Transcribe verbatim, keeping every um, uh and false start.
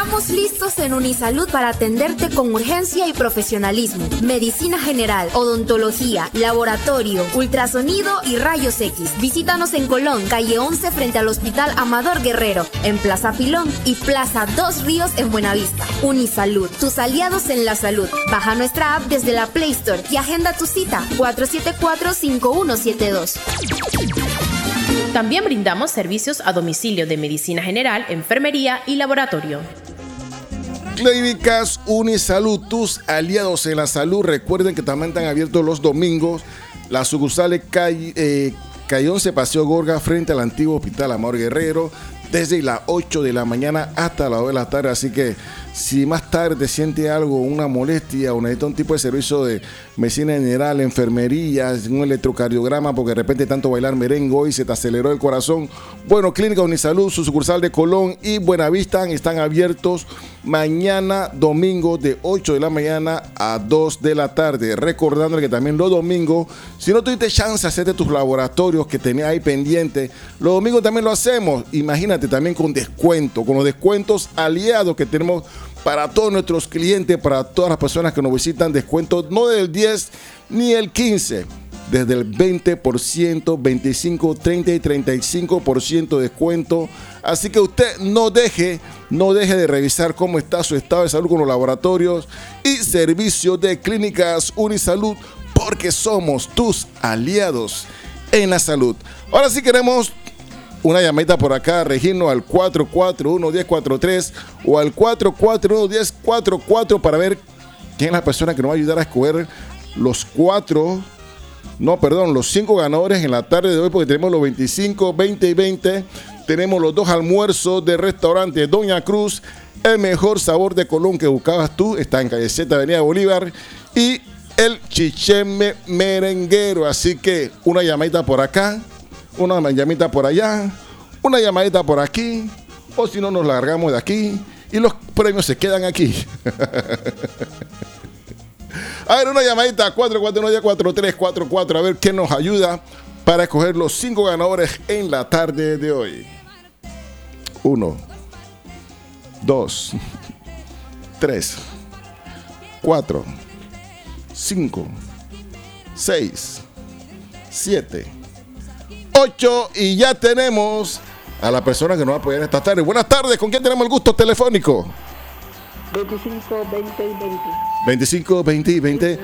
Estamos listos en Unisalud para atenderte con urgencia y profesionalismo. Medicina general, odontología, laboratorio, ultrasonido y rayos X. Visítanos en Colón, calle once frente al Hospital Amador Guerrero, en Plaza Pilón y Plaza Dos Ríos en Buenavista. Unisalud, tus aliados en la salud. Baja nuestra app desde la Play Store y agenda tu cita cuatro siete cuatro, cinco uno siete dos. También brindamos servicios a domicilio de medicina general, enfermería y laboratorio. Clínicas Unisalud, tus aliados en la salud. Recuerden que también están abiertos los domingos. Las sucursales calle, eh, calle once, Paseo Gorga, frente al antiguo Hospital Amador Guerrero, desde las ocho de la mañana hasta las dos de la tarde. Así que si más tarde siente algo, una molestia o necesita un tipo de servicio de medicina general, enfermería, un electrocardiograma, porque de repente tanto bailar merengue hoy se te aceleró el corazón, bueno, Clínica Unisalud, su sucursal de Colón y Buenavista están abiertos mañana domingo de ocho de la mañana a dos de la tarde. Recordándole que también los domingos, si no tuviste chance de hacerte tus laboratorios que tenías ahí pendientes, los domingos también lo hacemos. Imagínate, también con descuento, con los descuentos aliados que tenemos para todos nuestros clientes, para todas las personas que nos visitan, descuentos no del diez ni el quince, desde el veinte por ciento, veinticinco, treinta y treinta y cinco por ciento de descuento. Así que usted no deje, no deje de revisar cómo está su estado de salud con los laboratorios y servicios de Clínicas Unisalud, porque somos tus aliados en la salud. Ahora sí queremos una llamadita por acá, Regino, al cuatro cuatro uno, uno cero cuatro tres o al cuatro cuatro uno, uno cero cuatro cuatro para ver quién es la persona que nos va a ayudar a escoger los cuatro, no, perdón, los cinco ganadores en la tarde de hoy, porque tenemos los veinticinco, veinte y veinte. Tenemos los dos almuerzos de restaurante Doña Cruz, el mejor sabor de Colón que buscabas tú, está en calle Z, Avenida Bolívar, y el chicheme merenguero. Así que una llamadita por acá, una llamadita por allá, una llamadita por aquí, o si no nos largamos de aquí y los premios se quedan aquí. A ver, una llamadita cuatro cuatro uno, cuatro tres cuatro cuatro, a ver qué nos ayuda para escoger los cinco ganadores en la tarde de hoy. Uno, dos, tres, cuatro, cinco, seis, siete, ocho, y ya tenemos a la persona que nos va a apoyar esta tarde. Buenas tardes, ¿con quién tenemos el gusto telefónico? veinticinco, veinte y veinte. veinticinco, veinte y veinte.